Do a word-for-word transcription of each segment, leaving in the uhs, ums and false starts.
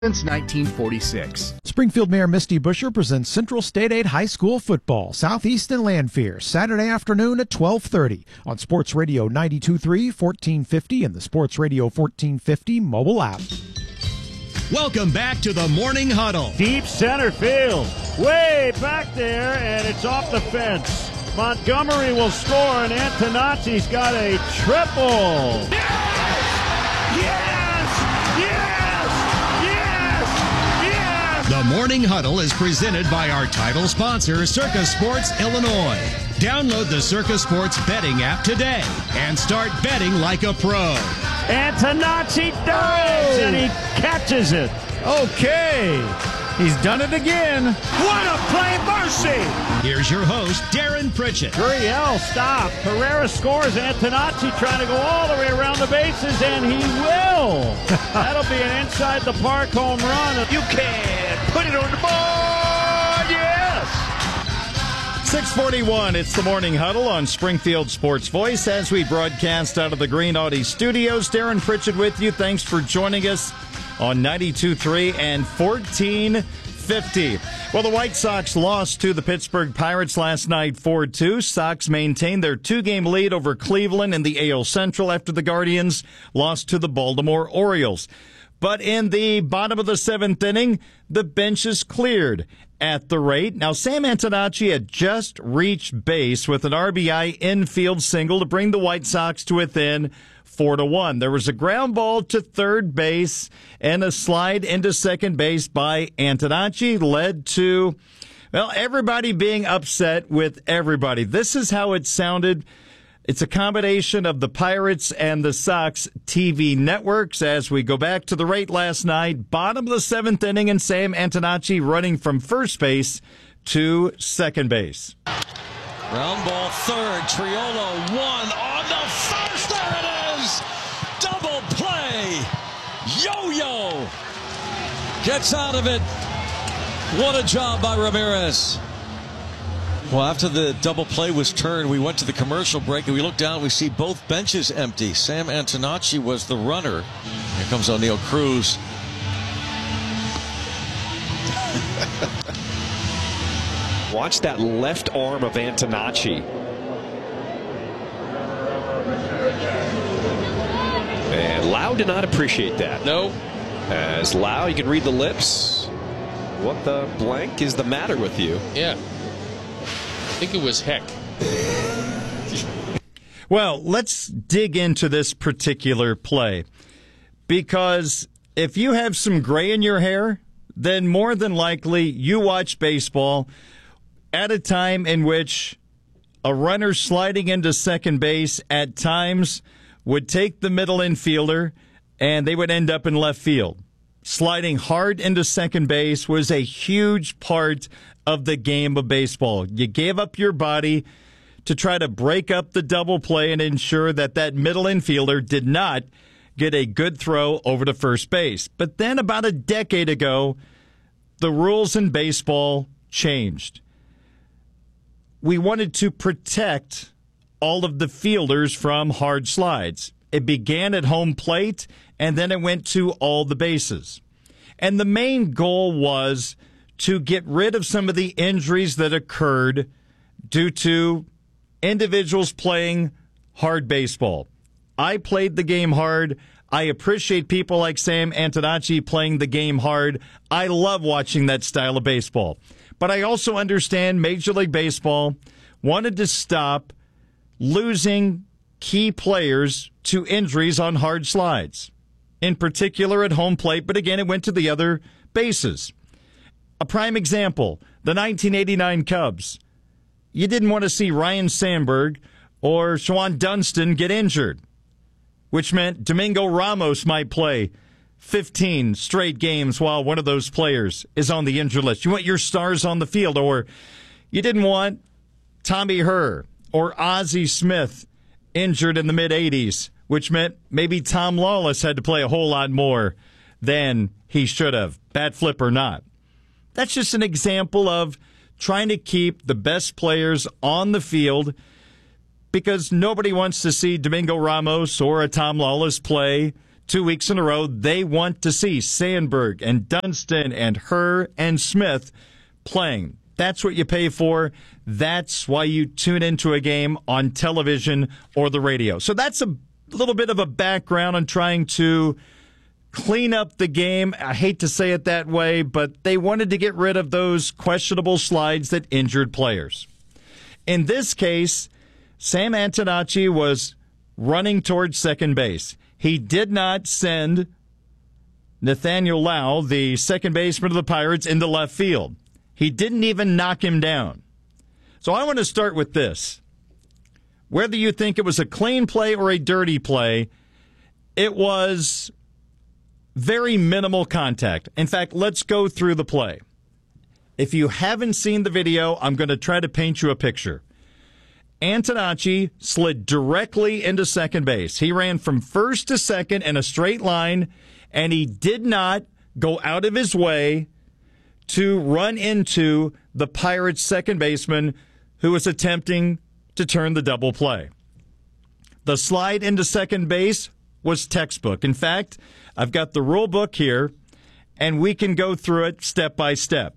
since nineteen forty-six. Springfield Mayor Misty Busher presents Central State Aid High School football, Southeastern Lanphier, Saturday afternoon at twelve thirty on Sports Radio ninety-two point three, fourteen fifty, and the Sports Radio fourteen fifty mobile app. Welcome back to the Morning Huddle. Deep center field, way back there, and it's off the fence. Montgomery will score, and Antonacci's got a triple. Yes! Yes! Yes! Yes! Yes! The Morning Huddle is presented by our title sponsor, Circa Sports Illinois. Download the Circa Sports betting app today and start betting like a pro. Antonacci dives, and he catches it. Okay, he's done it again. What a play, Mercy! Here's your host, Darren Pritchett. Gurriel stopped. Herrera scores. Antonacci trying to go all the way around the bases, and he will. That'll be an inside the park home run. You can put it on the board, yes! six forty-one, it's the Morning Huddle on Springfield Sports Voice as we broadcast out of the Green Audi Studios. Darren Pritchett with you. Thanks for joining us on ninety-two point three and fourteen fifty. Well, the White Sox lost to the Pittsburgh Pirates last night four two. Sox maintained their two-game lead over Cleveland in the A L Central after the Guardians lost to the Baltimore Orioles. But in the bottom of the seventh inning, the bench is cleared at the rate. Now, Sam Antonacci had just reached base with an R B I infield single to bring the White Sox to within four to one. There was a ground ball to third base and a slide into second base by Antonacci led to, well, everybody being upset with everybody. This is how it sounded. It's a combination of the Pirates and the Sox T V networks as we go back to the rate last night. Bottom of the seventh inning, and Sam Antonacci running from first base to second base. Ground ball third. Triolo one on the first. There it is. Double play. Yo-yo gets out of it. What a job by Ramirez. Well, after the double play was turned, we went to the commercial break, and we look down, we see both benches empty. Sam Antonacci was the runner. Here comes O'Neal Cruz. Watch that left arm of Antonacci. And Lau did not appreciate that. No. As Lau, you can read the lips. What the blank is the matter with you? Yeah. I think it was heck. Well, let's dig into this particular play, because if you have some gray in your hair, then more than likely you watch baseball at a time in which a runner sliding into second base at times would take the middle infielder and they would end up in left field. Sliding hard into second base was a huge part of the game of baseball. You gave up your body to try to break up the double play and ensure that that middle infielder did not get a good throw over to first base. But then about a decade ago, the rules in baseball changed. We wanted to protect all of the fielders from hard slides. It began at home plate, and then it went to all the bases. And the main goal was to get rid of some of the injuries that occurred due to individuals playing hard baseball. I played the game hard. I appreciate people like Sam Antonacci playing the game hard. I love watching that style of baseball. But I also understand Major League Baseball wanted to stop losing key players to injuries on hard slides, in particular at home plate, but again, it went to the other bases. A prime example, the nineteen eighty-nine Cubs. You didn't want to see Ryan Sandberg or Shawan Dunston get injured, which meant Domingo Ramos might play fifteen straight games while one of those players is on the injured list. You want your stars on the field, or you didn't want Tommy Herr or Ozzie Smith injured in the mid-eighties, which meant maybe Tom Lawless had to play a whole lot more than he should have, bat flip or not. That's just an example of trying to keep the best players on the field, because nobody wants to see Domingo Ramos or a Tom Lawless play two weeks in a row, they want to see Sandberg and Dunston and Herr and Smith playing. That's what you pay for. That's why you tune into a game on television or the radio. So that's a little bit of a background on trying to clean up the game. I hate to say it that way, but they wanted to get rid of those questionable slides that injured players. In this case, Sam Antonacci was running towards second base. He did not send Nathaniel Lau, the second baseman of the Pirates, into left field. He didn't even knock him down. So I want to start with this. Whether you think it was a clean play or a dirty play, it was very minimal contact. In fact, let's go through the play. If you haven't seen the video, I'm going to try to paint you a picture. Antonacci slid directly into second base. He ran from first to second in a straight line, and he did not go out of his way to run into the Pirates' second baseman who was attempting to turn the double play. The slide into second base was textbook. In fact, I've got the rule book here, and we can go through it step by step.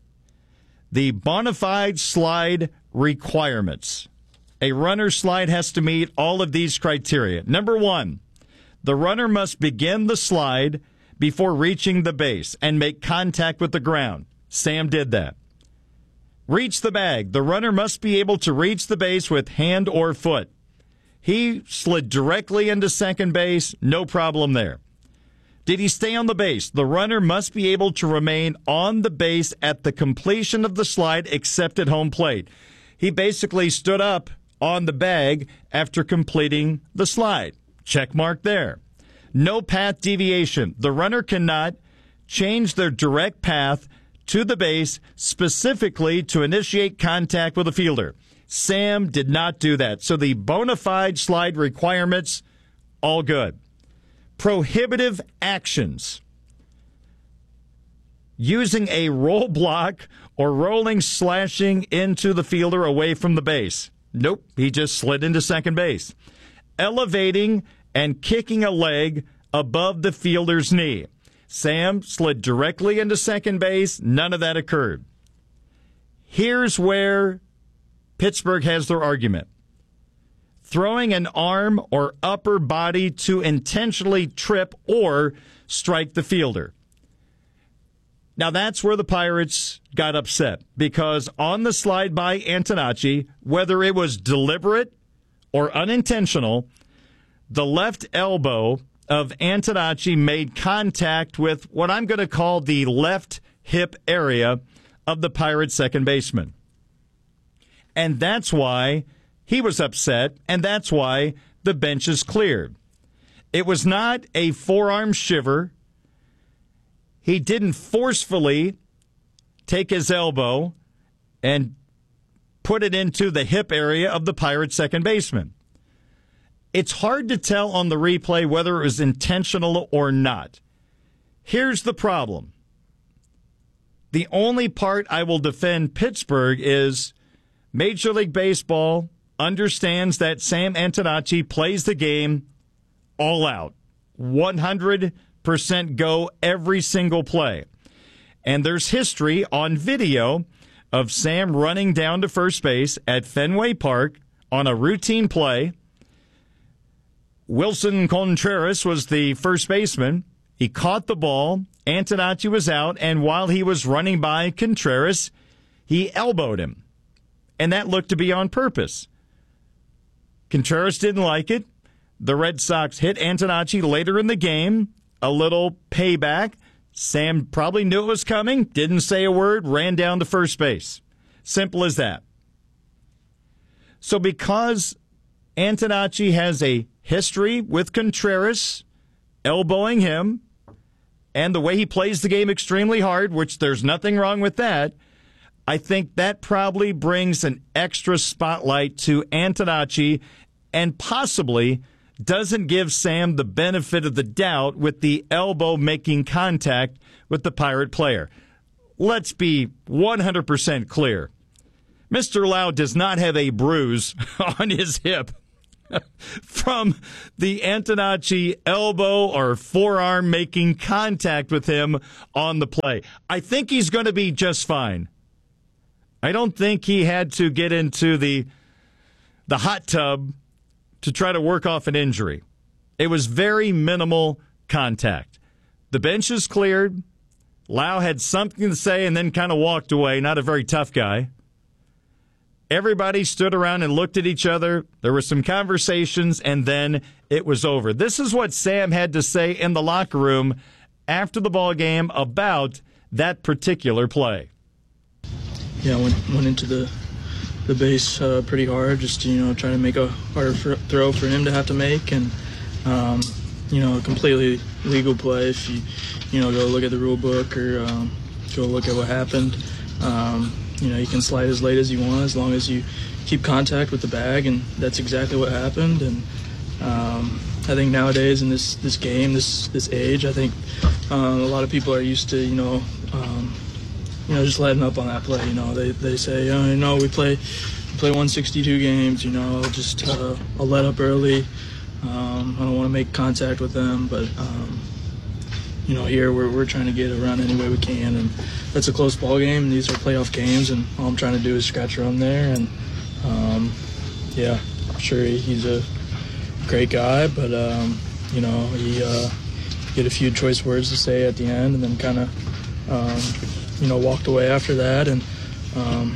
The bona fide slide requirements. A runner's slide has to meet all of these criteria. Number one, the runner must begin the slide before reaching the base and make contact with the ground. Sam did that. Reach the bag. The runner must be able to reach the base with hand or foot. He slid directly into second base, no problem there. Did he stay on the base? The runner must be able to remain on the base at the completion of the slide except at home plate. He basically stood up on the bag after completing the slide. Check mark there. No path deviation. The runner cannot change their direct path to the base specifically to initiate contact with a fielder. Sam did not do that. So the bona fide slide requirements, all good. Prohibitive actions. Using a roll block or rolling, slashing into the fielder away from the base. Nope, he just slid into second base. Elevating and kicking a leg above the fielder's knee. Sam slid directly into second base. None of that occurred. Here's where Pittsburgh has their argument. Throwing an arm or upper body to intentionally trip or strike the fielder. Now that's where the Pirates got upset, because on the slide by Antonacci, whether it was deliberate or unintentional, the left elbow of Antonacci made contact with what I'm going to call the left hip area of the Pirates' second baseman. And that's why he was upset, and that's why the bench is cleared. It was not a forearm shiver. He didn't forcefully take his elbow and put it into the hip area of the Pirates' second baseman. It's hard to tell on the replay whether it was intentional or not. Here's the problem. The only part I will defend Pittsburgh is Major League Baseball understands that Sam Antonacci plays the game all out, one hundred percent go every single play. And there's history on video of Sam running down to first base at Fenway Park on a routine play. Wilson Contreras was the first baseman. He caught the ball. Antonacci was out, and while he was running by Contreras, he elbowed him. And that looked to be on purpose. Contreras didn't like it. The Red Sox hit Antonacci later in the game. A little payback. Sam probably knew it was coming, didn't say a word, ran down to first base. Simple as that. So because Antonacci has a history with Contreras elbowing him, and the way he plays the game extremely hard, which there's nothing wrong with that, I think that probably brings an extra spotlight to Antonacci and possibly doesn't give Sam the benefit of the doubt with the elbow making contact with the Pirate player. Let's be one hundred percent clear. Mister Lau does not have a bruise on his hip. from the Antonacci elbow or forearm making contact with him on the play. I think he's going to be just fine. I don't think he had to get into the the hot tub to try to work off an injury. It was very minimal contact. The bench is cleared. Lau had something to say and then kind of walked away. Not a very tough guy. Everybody stood around and looked at each other. There were some conversations, and then it was over. This is what Sam had to say in the locker room after the ball game about that particular play. Yeah, I went, went into the the base uh, pretty hard, just to, you know, trying to make a harder for, throw for him to have to make, and um, you know, a completely legal play if you you know go look at the rule book or um, go look at what happened. Um, you know, you can slide as late as you want as long as you keep contact with the bag, and that's exactly what happened. And um, I think nowadays in this this game, this this age, I think um, a lot of people are used to you know. Um, You know, just letting up on that play. You know, they they say, oh, you know, we play we play one sixty-two games. You know, I'll just uh, I'll let up early. Um, I don't want to make contact with them, but um, you know, here we're we're trying to get around any way we can, and that's a close ball game. And these are playoff games, and all I'm trying to do is scratch around there. And um, yeah, I'm sure he's a great guy, but um, you know, he uh, get a few choice words to say at the end, and then kind of. Um, you know, walked away after that, and um,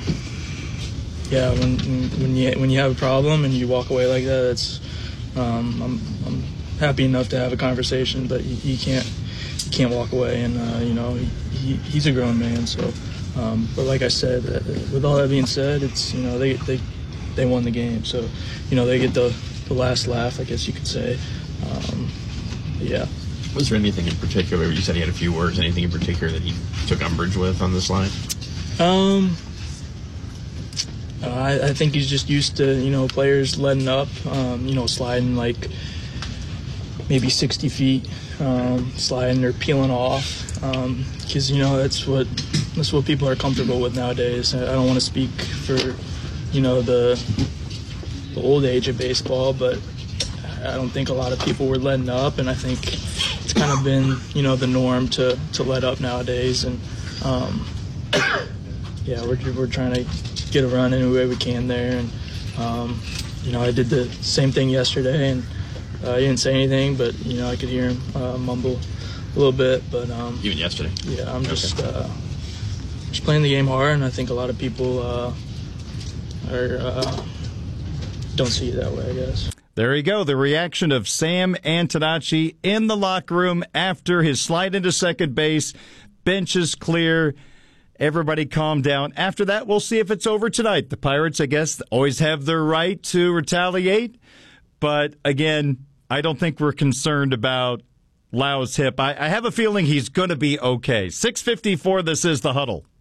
yeah, when when you when you have a problem and you walk away like that, it's um, I'm I'm happy enough to have a conversation, but you, you can't you can't walk away, and uh, you know he, he he's a grown man, so. Um, but like I said, uh, with all that being said, it's you know they they they won the game, so you know they get the the last laugh, I guess you could say. Um, yeah. Was there anything in particular? You said he had a few words. Anything in particular that he took umbrage with on this line? Um, uh, I, I think he's just used to you know players letting up, um, you know, sliding like maybe sixty feet, um, sliding or peeling off, because um, you know that's what that's what people are comfortable with nowadays. I don't want to speak for you know the the old age of baseball, but I don't think a lot of people were letting up, and I think it's kind of been, you know, the norm to, to let up nowadays. And, um, yeah, we're we're trying to get a run any way we can there. And, um, you know, I did the same thing yesterday, and uh, he didn't say anything, but, you know, I could hear him uh, mumble a little bit. But um, even yesterday? Yeah, I'm just, okay. uh, just playing the game hard, and I think a lot of people uh, are uh, don't see it that way, I guess. There you go, the reaction of Sam Antonacci in the locker room after his slide into second base. Bench is clear. Everybody calm down. After that, we'll see if it's over tonight. The Pirates, I guess, always have their right to retaliate. But, again, I don't think we're concerned about Lau's hip. I, I have a feeling he's going to be okay. six fifty-four, this is The Huddle.